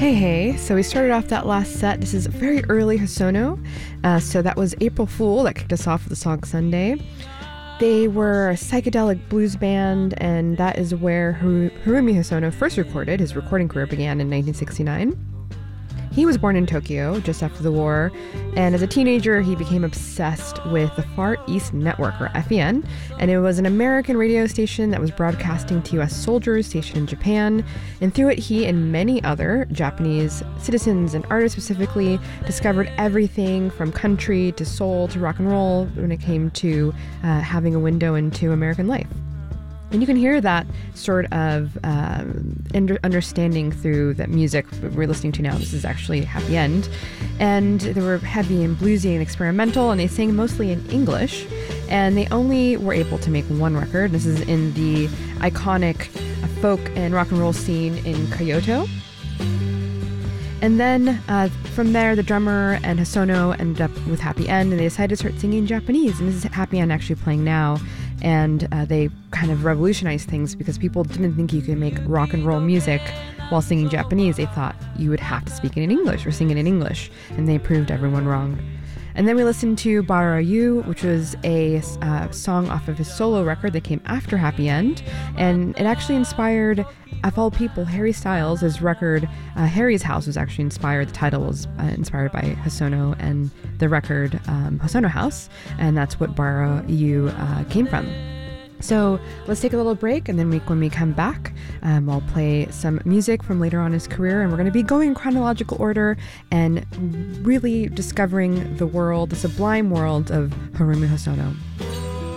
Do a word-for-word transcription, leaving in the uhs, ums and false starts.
Hey, hey. So we started off that last set. This is very early Hosono. Uh, so that was April Fool that kicked us off with the song Sunday. They were a psychedelic blues band, and that is where Haru- Harumi Hosono first recorded. His recording career began in nineteen sixty-nine. He was born in Tokyo just after the war, and as a teenager, he became obsessed with the Far East Network, or F E N, and it was an American radio station that was broadcasting to U S soldiers stationed in Japan, and through it, he and many other Japanese citizens and artists specifically discovered everything from country to soul to rock and roll when it came to uh, having a window into American life. And you can hear that sort of um, understanding through that music we're listening to now. This is actually Happy End. And they were heavy and bluesy and experimental, and they sang mostly in English. And they only were able to make one record. This is in the iconic uh, folk and rock and roll scene in Kyoto. And then uh, from there, the drummer and Hosono ended up with Happy End, and they decided to start singing Japanese. And this is Happy End actually playing now. And uh, they kind of revolutionized things because people didn't think you could make rock and roll music while singing Japanese. They thought you would have to speak it in English or sing it in English, and they proved everyone wrong. And then we listened to Bara Yu, which was a uh, song off of his solo record that came after Happy End, and it actually inspired, of all people, Harry Styles. His record, uh, Harry's House, was actually inspired. The title was uh, inspired by Hosono and the record um, Hosono House, and that's what Bara Yu uh, came from. So let's take a little break, and then we, when we come back, um, I'll play some music from later on in his career, and we're going to be going in chronological order and really discovering the world, the sublime world of Harumi Hosono.